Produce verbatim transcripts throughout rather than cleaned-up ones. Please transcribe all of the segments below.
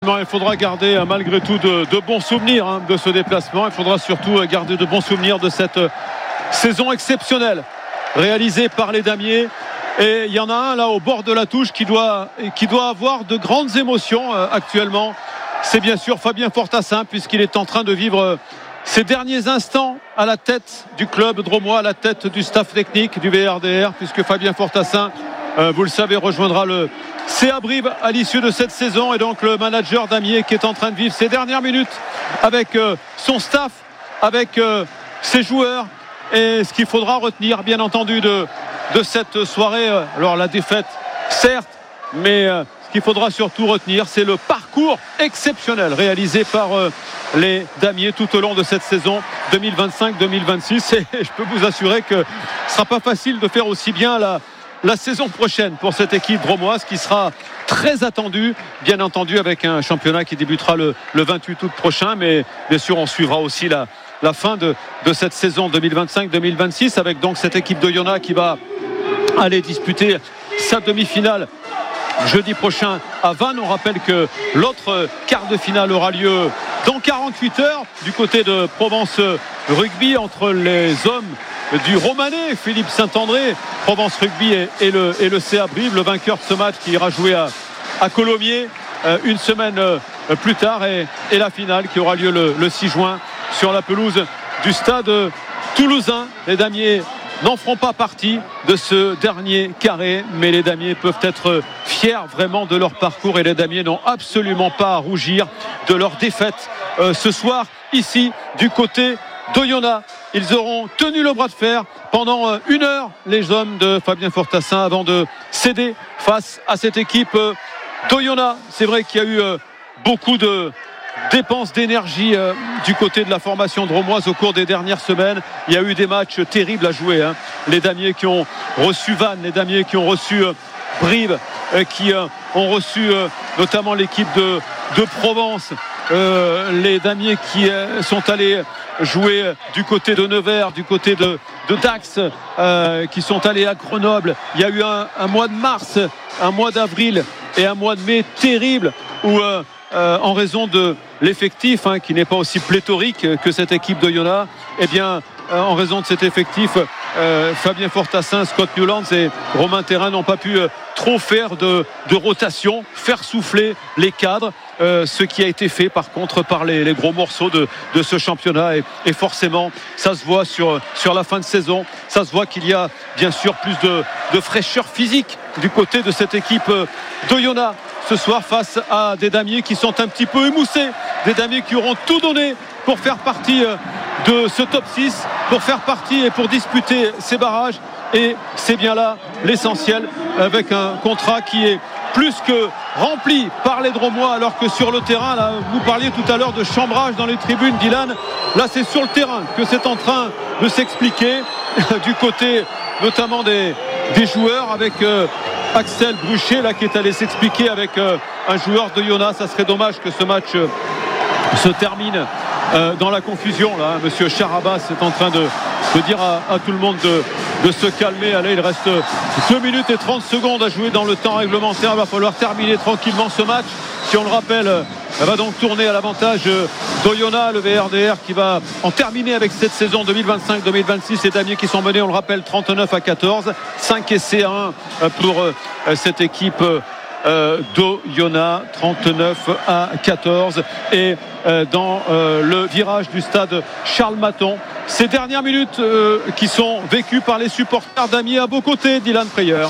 effectivement, il faudra garder euh, malgré tout de, de bons souvenirs hein, de ce déplacement. Il faudra surtout euh, garder de bons souvenirs de cette euh, saison exceptionnelle réalisée par les Damiers. Et il y en a un là au bord de la touche qui doit, qui doit avoir de grandes émotions euh, actuellement. C'est bien sûr Fabien Fortassin, puisqu'il est en train de vivre euh, ses derniers instants à la tête du club drômois, à la tête du staff technique du V R D R, puisque Fabien Fortassin, euh, vous le savez, rejoindra le C A Brive à l'issue de cette saison. Et donc le manager Damier qui est en train de vivre ses dernières minutes avec euh, son staff, avec euh, ses joueurs. Et ce qu'il faudra retenir, bien entendu, de, de cette soirée, euh, alors la défaite, certes, mais euh, ce qu'il faudra surtout retenir, c'est le parcours exceptionnel réalisé par euh, les Damiers tout au long de cette saison deux mille vingt-cinq deux mille vingt-six. Et je peux vous assurer que ce ne sera pas facile de faire aussi bien la, la saison prochaine pour cette équipe drômoise qui sera très attendue, bien entendu, avec un championnat qui débutera le, le vingt-huit août prochain. Mais bien sûr, on suivra aussi la, la fin de, de cette saison deux mille vingt-cinq deux mille vingt-six avec donc cette équipe de Yona qui va aller disputer sa demi-finale jeudi prochain à Vannes. On rappelle que l'autre quart de finale aura lieu dans quarante-huit heures du côté de Provence Rugby entre les hommes du Romanais, Philippe Saint-André, Provence Rugby et, et, le, et le C A Brive, le vainqueur de ce match qui ira jouer à, à Colomiers euh, une semaine euh, plus tard et, et la finale qui aura lieu le, le six juin sur la pelouse du stade toulousain. Les Damiers n'en feront pas partie de ce dernier carré, mais les Damiers peuvent être fiers vraiment de leur parcours et les Damiers n'ont absolument pas à rougir de leur défaite euh, ce soir ici du côté d'Oyonnax. Ils auront tenu le bras de fer pendant euh, une heure, les hommes de Fabien Fortassin, avant de céder face à cette équipe euh, d'Oyonnax. C'est vrai qu'il y a eu euh, beaucoup de dépenses d'énergie euh, du côté de la formation drômoise au cours des dernières semaines. Il y a eu des matchs terribles à jouer hein. Les Damiers qui ont reçu Vannes, les Damiers qui ont reçu euh, Brive, euh, qui euh, ont reçu euh, notamment l'équipe de, de Provence, euh, les Damiers qui euh, sont allés jouer du côté de Nevers, du côté de, de Dax, euh, qui sont allés à Grenoble. Il y a eu un, un mois de mars, un mois d'avril et un mois de mai terrible où euh, Euh, en raison de l'effectif hein, qui n'est pas aussi pléthorique que cette équipe de Yona, eh bien euh, en raison de cet effectif euh, Fabien Fortassin, Scott Newlands et Romain Terrain n'ont pas pu euh, trop faire de, de rotation, faire souffler les cadres, euh, ce qui a été fait par contre par les, les gros morceaux de, de ce championnat et, et forcément ça se voit sur, sur la fin de saison, ça se voit qu'il y a bien sûr plus de, de fraîcheur physique du côté de cette équipe de Yona ce soir face à des Damiers qui sont un petit peu émoussés, des Damiers qui auront tout donné pour faire partie de ce top six, pour faire partie et pour disputer ces barrages. Et c'est bien là l'essentiel, avec un contrat qui est plus que rempli par les Drômois, alors que sur le terrain, là, vous parliez tout à l'heure de chambrage dans les tribunes, Dylan. Là, c'est sur le terrain que c'est en train de s'expliquer du côté notamment des, des joueurs, avec euh, Axel Bruchet là, qui est allé s'expliquer avec euh, un joueur de Yona. Ça serait dommage que ce match euh, se termine euh, dans la confusion là, hein. Monsieur Charabas est en train de, de dire à, à tout le monde de, de se calmer. Allez, il reste deux minutes et trente secondes à jouer dans le temps réglementaire. Il va falloir terminer tranquillement ce match qui, on le rappelle, va donc tourner à l'avantage d'Oyonnax, le V R D R qui va en terminer avec cette saison deux mille vingt-cinq deux mille vingt-six. Les Damiers qui sont menés, on le rappelle, trente-neuf à quatorze, cinq essais à un pour cette équipe euh, d'Oyonnax, trente-neuf à quatorze. Et euh, dans euh, le virage du stade Charles Maton, ces dernières minutes euh, qui sont vécues par les supporters Damiers à vos côtés, Dylan Preyer.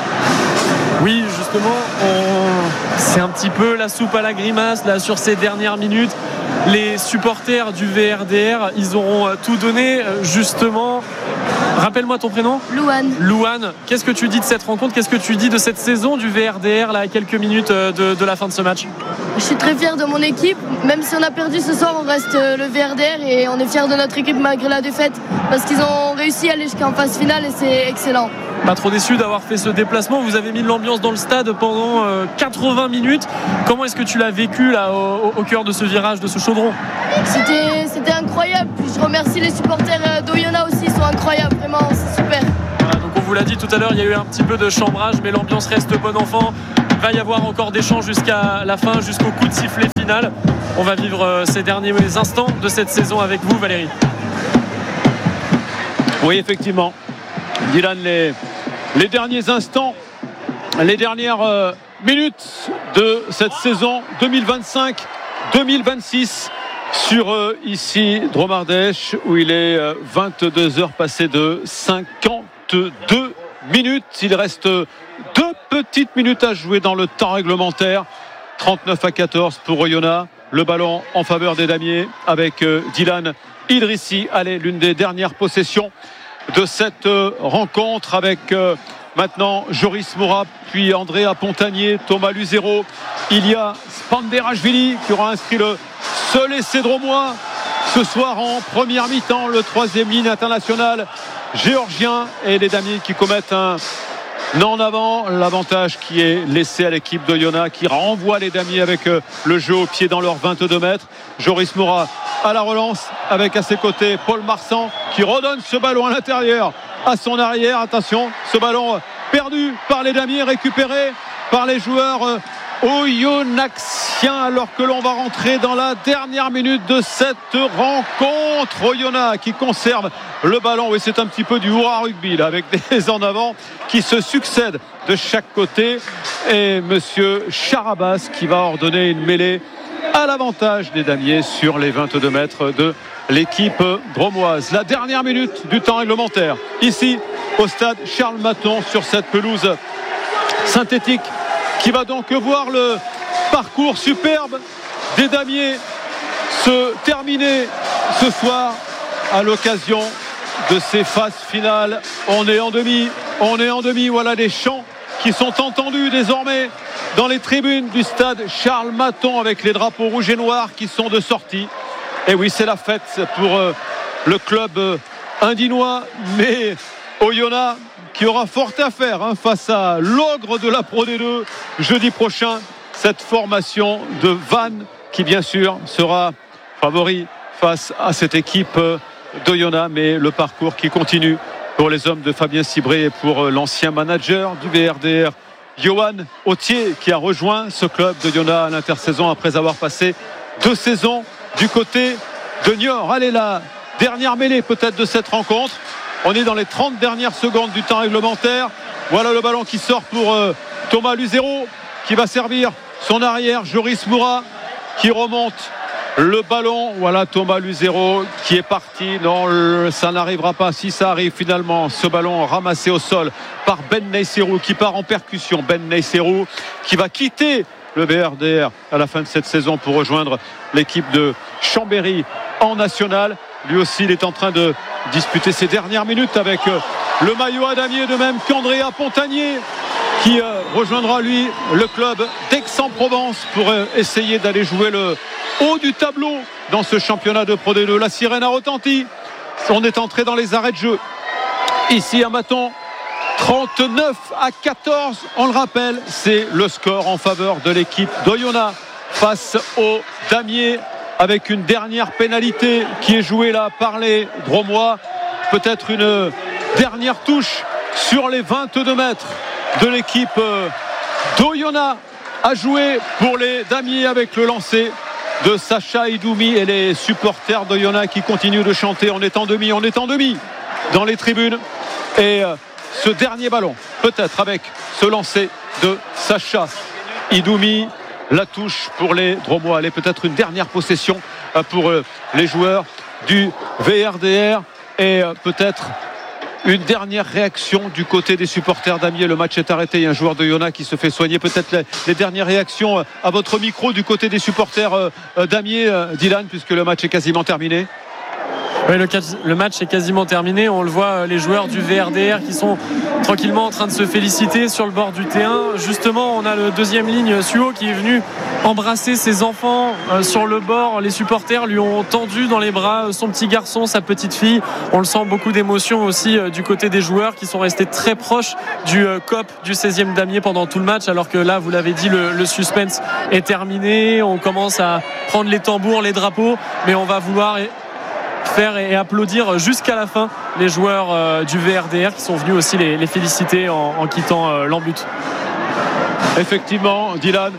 Oui, justement, on... c'est un petit peu la soupe à la grimace là sur ces dernières minutes. Les supporters du V R D R, ils auront tout donné, justement. Rappelle-moi ton prénom. Louane. Louane, qu'est-ce que tu dis de cette rencontre? Qu'est-ce que tu dis de cette saison du V R D R là, à quelques minutes de, de la fin de ce match? Je suis très fier de mon équipe. Même si on a perdu ce soir, on reste le V R D R et on est fier de notre équipe malgré la défaite, parce qu'ils ont réussi à aller jusqu'en phase finale et c'est excellent. Pas trop déçu d'avoir fait ce déplacement. Vous avez mis de l'ambiance dans le stade pendant euh, quatre-vingts minutes. Comment est-ce que tu l'as vécu là, au, au cœur de ce virage, de ce chaudron? C'était, c'était incroyable. Puis je remercie les supporters d'Oyonnax aussi, ils sont incroyables, vraiment, c'est super. Voilà, donc on vous l'a dit tout à l'heure, il y a eu un petit peu de chambrage, mais l'ambiance reste bon enfant. Il va y avoir encore des chants jusqu'à la fin, jusqu'au coup de sifflet final. finale. On va vivre ces derniers instants de cette saison avec vous, Valérie. Oui, effectivement. Dylan, les, les derniers instants, les dernières euh, minutes de cette saison deux mille vingt-cinq deux mille vingt-six sur euh, ici Dromardèche, où il est euh, vingt-deux heures passées de cinquante-deux minutes. Il reste deux petites minutes à jouer dans le temps réglementaire. trente-neuf à quatorze pour Oyonnax. Le ballon en faveur des Damiers avec euh, Dylan Idrissi. Allez, l'une des dernières possessions de cette euh, rencontre avec euh, maintenant Joris Moura, puis Andrea Pontanier, Thomas Luzero. Il y a Spanderashvili qui aura inscrit le seul essai dromois ce soir en première mi-temps, le troisième ligne international géorgien, et les Damiers qui commettent un en avant, l'avantage qui est laissé à l'équipe d'Oyonnax, qui renvoie les Damiers avec le jeu au pied dans leurs vingt-deux mètres. Joris Moura à la relance avec à ses côtés Paul Marsan qui redonne ce ballon à l'intérieur à son arrière. Attention, ce ballon perdu par les Damiers, récupéré par les joueurs oyonnaxiens, alors que l'on va rentrer dans la dernière minute de cette rencontre. Oyonnax qui conserve le ballon. Oui, c'est un petit peu du hurrah rugby là, avec des en avant qui se succèdent de chaque côté, et monsieur Charabas qui va ordonner une mêlée à l'avantage des Damiers sur les vingt-deux mètres de l'équipe dromoise. La dernière minute du temps réglementaire ici au stade Charles Maton, sur cette pelouse synthétique, qui va donc voir le parcours superbe des Damiers se terminer ce soir à l'occasion de ces phases finales. On est en demi, on est en demi. Voilà les chants qui sont entendus désormais dans les tribunes du stade Charles Maton, avec les drapeaux rouges et noirs qui sont de sortie. Et oui, c'est la fête pour euh, le club euh, indinois, mais Oyonnax qui aura fort à faire hein, face à l'ogre de la Pro D deux jeudi prochain. Cette formation de Vannes qui bien sûr sera favori face à cette équipe d'Oyonnax, mais le parcours qui continue pour les hommes de Fabien Cibré et pour l'ancien manager du V R D R, Johan Autier, qui a rejoint ce club d'Oyonnax à l'intersaison après avoir passé deux saisons du côté de Niort. Allez, la dernière mêlée peut-être de cette rencontre. On est dans les trente dernières secondes du temps réglementaire. Voilà le ballon qui sort pour euh, Thomas Luzero, qui va servir son arrière Joris Moura, qui remonte le ballon. Voilà Thomas Luzero qui est parti. Non, le, ça n'arrivera pas. Si ça arrive finalement, ce ballon ramassé au sol par Ben Naiserou, qui part en percussion. Ben Naiserou qui va quitter le V R D R à la fin de cette saison pour rejoindre l'équipe de Chambéry en national. Lui aussi, il est en train de disputer ses dernières minutes avec le maillot à damier, de même qu'Andrea Pontanier, qui rejoindra lui le club d'Aix-en-Provence pour essayer d'aller jouer le haut du tableau dans ce championnat de Pro D deux. La sirène a retenti. On est entré dans les arrêts de jeu ici à Maton. trente-neuf à quatorze, on le rappelle, c'est le score en faveur de l'équipe d'Oyonnax face aux Damiers, avec une dernière pénalité qui est jouée là par les Dromois. Peut-être une dernière touche sur les vingt-deux mètres de l'équipe d'Oyonnax à jouer pour les Damiers, avec le lancer de Sacha Idoumi et les supporters d'Oyonnax qui continuent de chanter. On est en demi, on est en demi dans les tribunes. Et ce dernier ballon, peut-être avec ce lancer de Sacha Idoumi, la touche pour les Dromois. Allez, peut-être une dernière possession pour les joueurs du V R D R, et peut-être une dernière réaction du côté des supporters d'Amiens. Le match est arrêté, il y a un joueur de Oyonnax qui se fait soigner. Peut-être les, les dernières réactions à votre micro du côté des supporters d'Amiens, Dylan, puisque le match est quasiment terminé. Oui, le, le match est quasiment terminé. On le voit, les joueurs du V R D R qui sont tranquillement en train de se féliciter sur le bord du terrain. Justement, on a le deuxième ligne, Suo, qui est venu embrasser ses enfants euh, sur le bord. Les supporters lui ont tendu dans les bras son petit garçon, sa petite fille. On le sent, beaucoup d'émotion aussi euh, du côté des joueurs qui sont restés très proches du euh, C O P du seizième Damier pendant tout le match, alors que là, vous l'avez dit, le, le suspense est terminé. On commence à prendre les tambours, les drapeaux, mais on va vouloir faire et applaudir jusqu'à la fin les joueurs euh, du V R D R qui sont venus aussi les, les féliciter en, en quittant euh, l'embut. Effectivement, Dylan,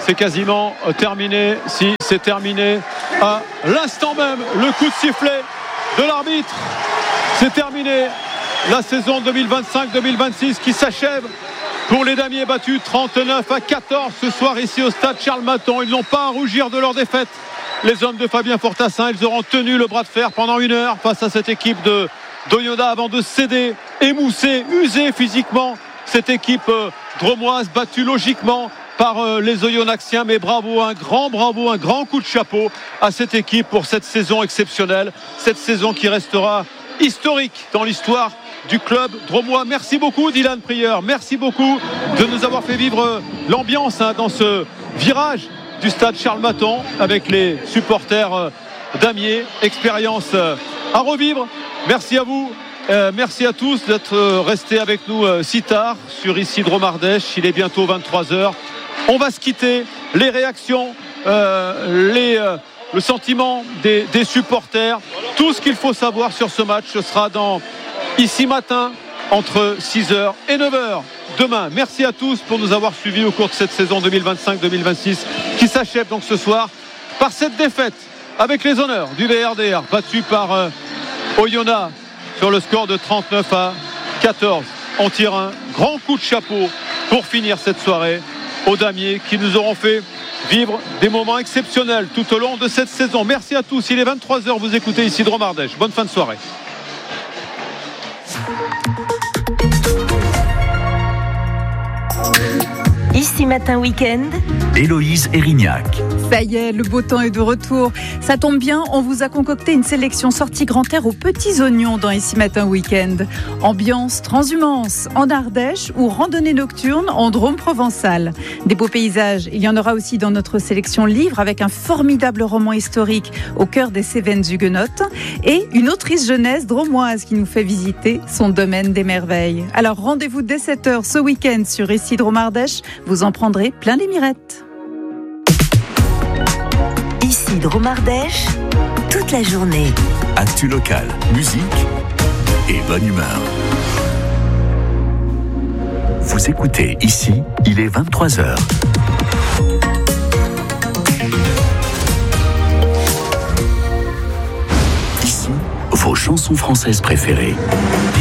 c'est quasiment terminé. Si c'est terminé à l'instant même, le coup de sifflet de l'arbitre, c'est terminé. La saison deux mille vingt-cinq deux mille vingt-six qui s'achève pour les Damiers, battus trente-neuf à quatorze ce soir ici au stade Charles Maton. Ils n'ont pas à rougir de leur défaite. Les hommes de Fabien Fortassin, ils auront tenu le bras de fer pendant une heure face à cette équipe de d'Oyonnax avant de céder, émoussée, usée physiquement. Cette équipe euh, dromoise battue logiquement par euh, les Oyonnaxiens. Mais bravo, un grand bravo, un grand coup de chapeau à cette équipe pour cette saison exceptionnelle. Cette saison qui restera historique dans l'histoire du club dromois. Merci beaucoup Dylan Prieur, merci beaucoup de nous avoir fait vivre l'ambiance hein, dans ce virage du stade Charles Maton avec les supporters euh, d'Amiers. Expérience euh, à revivre. Merci à vous, euh, merci à tous d'être euh, restés avec nous euh, si tard sur ici Dromardèche. Il est bientôt vingt-trois heures. On va se quitter. Les réactions, euh, les, euh, le sentiment des, des supporters, tout ce qu'il faut savoir sur ce match, ce sera dans Ici Matin entre six heures et neuf heures demain. Merci à tous pour nous avoir suivis au cours de cette saison deux mille vingt-cinq deux mille vingt-six qui s'achève donc ce soir par cette défaite avec les honneurs du V R D R battu par euh, Oyonnax sur le score de trente-neuf à quatorze. On tire un grand coup de chapeau pour finir cette soirée aux Damiers qui nous auront fait vivre des moments exceptionnels tout au long de cette saison. Merci à tous. Il est vingt-trois heures, vous écoutez ici Dromardèche. Bonne fin de soirée. Ici Matin Week-end, Héloïse Erignac. Ça y est, le beau temps est de retour. Ça tombe bien, on vous a concocté une sélection sortie grand air aux petits oignons dans Ici Matin Week-end. Ambiance transhumance en Ardèche ou randonnée nocturne en Drôme provençal. Des beaux paysages, il y en aura aussi dans notre sélection livre avec un formidable roman historique au cœur des Cévennes huguenotes et une autrice jeunesse dromoise qui nous fait visiter son domaine des merveilles. Alors rendez-vous dès sept heures ce week-end sur Ici Dromardèche. Vous en prendrez plein les mirettes. ici Dromardèche, toute la journée. Actu local, musique et bonne humeur. Vous écoutez ici, il est vingt-trois heures. Ici, vos chansons françaises préférées.